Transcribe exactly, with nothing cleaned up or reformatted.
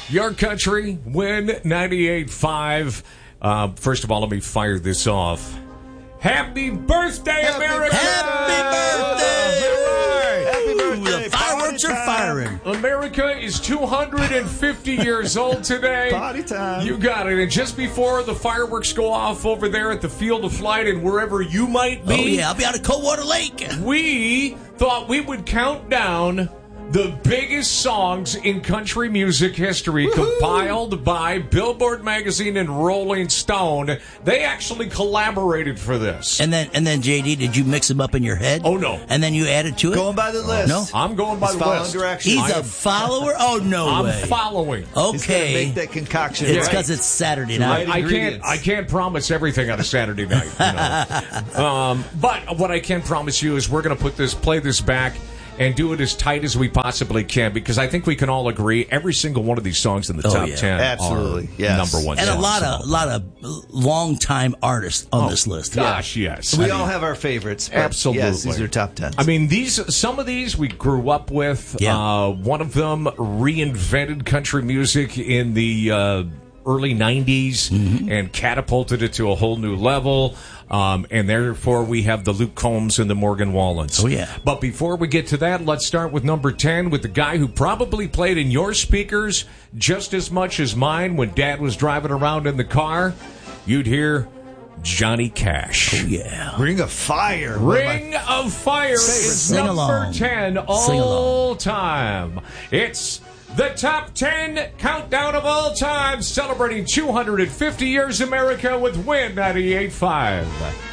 Your country, Win ninety-eight point five. Uh, first of all, let me fire this off. Happy birthday, Happy America! Happy birthday! Happy birthday! The fireworks are firing. America is two hundred fifty years old today. Party time. You got it. And just before the fireworks go off over there at the Field of Flight and wherever you might be. Oh, yeah. I'll be out of Coldwater Lake. We thought we would count down the biggest songs in country music history. Woo-hoo! Compiled by Billboard Magazine and Rolling Stone. They actually collaborated for this. And then, and then, J D, did you mix them up in your head? Oh, no. And then you added to it? Going by the list. No? I'm going by He's the following list. directions. He's I a am, follower? Oh, no I'm way. following. He's gonna Okay. make that concoction. It's right. because it's Saturday I, night. I can't. ingredients. I can't promise everything on a Saturday night. You know? um, but what I can promise you is we're going to put this, play this back, and do it as tight as we possibly can, because I think we can all agree every single one of these songs in the Oh, top yeah. ten Absolutely, are yes. number one. And a songs lot all of, time. lot of long-time artists on this list. Gosh, yes. We I all mean, have our favorites. But absolutely. Yes, these are top ten. I mean, these some of these we grew up with. Yeah. Uh, one of them reinvented country music in the uh, early nineties Mm-hmm. and catapulted it to a whole new level. Um, and therefore, we have the Luke Combs and the Morgan Wallens. Oh, yeah. But before we get to that, let's start with number ten with the guy who probably played in your speakers just as much as mine when Dad was driving around in the car. You'd hear Johnny Cash. Oh, yeah. Ring of Fire. one of my Ring of Fire is Sing number along. ten Sing all along. time. It's the top ten countdown of all time, celebrating two hundred fifty years America with Win ninety-eight point five.